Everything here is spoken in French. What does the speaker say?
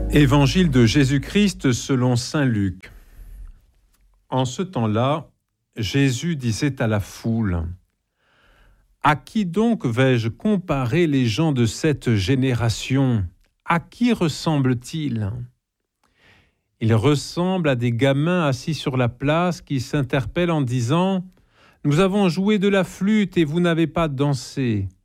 Évangile de Jésus-Christ selon saint Luc. En ce temps-là, Jésus disait à la foule : « À qui donc vais-je comparer les gens de cette génération ? À qui ressemblent-ils ? Ils ressemblent à des gamins assis sur la place qui s'interpellent en disant : « Nous avons joué de la flûte et vous n'avez pas dansé.